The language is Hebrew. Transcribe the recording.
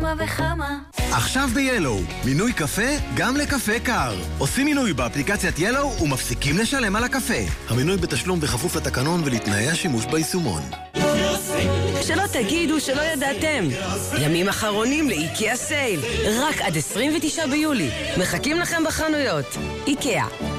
כמה וכמה. עכשיו ב-Yellow, מינוי קפה גם לקפה קר. עושים מינוי באפליקציית Yellow ומפסיקים לשלם על הקפה. המינוי בתשלום בכפוף לתקנון ולתנאי השימוש ביישומון. שלא תגידו שלא ידעתם. ימים אחרונים לאיקאה סייל. רק עד 29 ביולי. מחכים לכם בחנויות. איקאה.